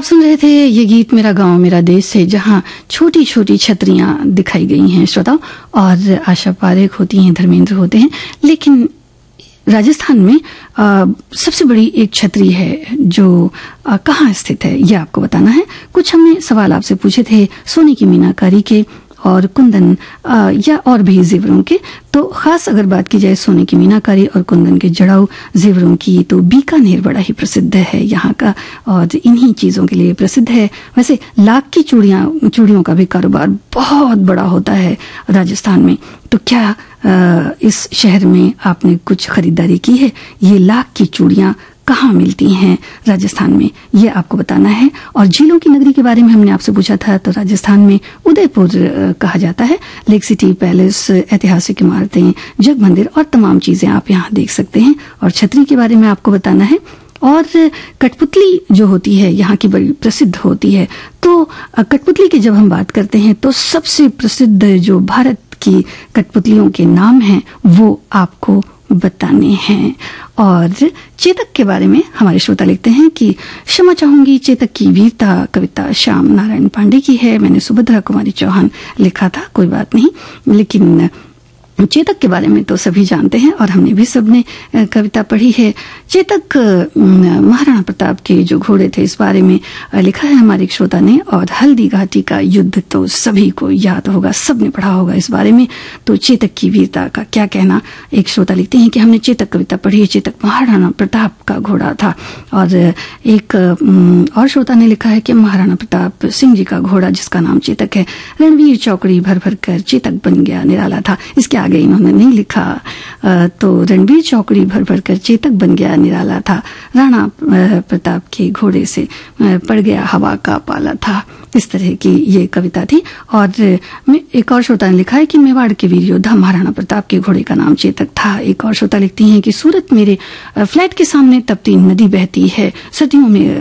सुन रहे थे ये गीत मेरा गांव मेरा देश से, जहां छोटी छोटी छतरियां दिखाई गई हैं श्रोताओं, और आशा पारेख होती हैं, धर्मेंद्र होते हैं। लेकिन राजस्थान में सबसे बड़ी एक छतरी है जो कहाँ स्थित है, ये आपको बताना है। कुछ हमने सवाल आपसे पूछे थे सोने की मीनाकारी के और कुंदन या और भी जेवरों के। तो खास अगर बात की जाए सोने की मीनाकारी और कुंदन के जड़ाऊ जेवरों की, तो बीकानेर बड़ा ही प्रसिद्ध है यहाँ का, और इन्हीं चीजों के लिए प्रसिद्ध है। वैसे लाख की चूड़ियों का भी कारोबार बहुत बड़ा होता है राजस्थान में। तो क्या इस शहर में आपने कुछ खरीदारी की है? ये लाख की चूड़ियां कहाँ मिलती हैं राजस्थान में, ये आपको बताना है। और झीलों की नगरी के बारे में हमने आपसे पूछा था, तो राजस्थान में उदयपुर कहा जाता है। लेक सिटी पैलेस, ऐतिहासिक इमारतें, जग मंदिर और तमाम चीजें आप यहाँ देख सकते हैं। और छतरी के बारे में आपको बताना है। और कठपुतली जो होती है यहाँ की बड़ी प्रसिद्ध होती है। तो कठपुतली की जब हम बात करते हैं तो सबसे प्रसिद्ध जो भारत की कठपुतलियों के नाम हैं वो आपको बताने हैं। और चेतक के बारे में हमारे श्रोता लिखते हैं कि क्षमा चाहूंगी, चेतक की वीरता कविता श्याम नारायण पांडे की है। मैंने सुभद्रा कुमारी चौहान लिखा था, कोई बात नहीं। लेकिन चेतक के बारे में तो सभी जानते हैं और हमने भी सबने कविता पढ़ी है। चेतक महाराणा प्रताप के जो घोड़े थे, इस बारे में लिखा है हमारे एक श्रोता ने। और हल्दी घाटी का युद्ध तो सभी को याद होगा, सबने पढ़ा होगा इस बारे में। तो चेतक की वीरता का क्या कहना, एक श्रोता लिखते हैं कि हमने चेतक कविता पढ़ी है, चेतक महाराणा प्रताप का घोड़ा था। और एक और श्रोता ने लिखा है कि महाराणा प्रताप सिंह जी का घोड़ा जिसका नाम चेतक है, रणवीर चौकड़ी भर भर कर चेतक बन गया निराला था। इसके आगे इन्होंने नहीं लिखा। तो रणवीर चौकड़ी भर भर कर चेतक बन गया निराला था, राणा प्रताप के घोड़े से पड़ गया हवा का पाला था। इस तरह की ये कविता थी। और एक और श्रोता ने लिखा है कि मेवाड़ के वीर योद्धा महाराणा प्रताप के घोड़े का नाम चेतक था। एक और श्रोता लिखती हैं कि सूरत मेरे फ्लैट के सामने तपती नदी बहती है, सर्दियों में